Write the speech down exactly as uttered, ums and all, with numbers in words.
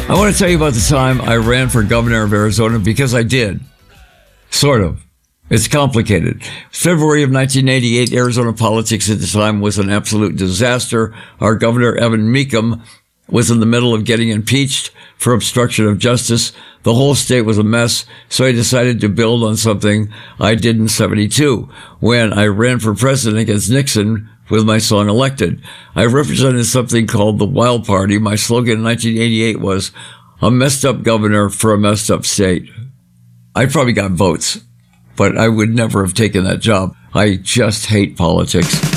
I want to tell you about the time I ran for governor of Arizona, because I did. Sort of. It's complicated. February of nineteen eighty-eight, Arizona politics at the time was an absolute disaster. Our governor, Evan Mecham, was in the middle of getting impeached for obstruction of justice. The whole state was a mess, so I decided to build on something I did in seventy-two when I ran for president against Nixon with my song Elected. I represented something called the Wild Party. My slogan in nineteen eighty-eight was, a messed up governor for a messed up state. I probably got votes, but I would never have taken that job. I just hate politics.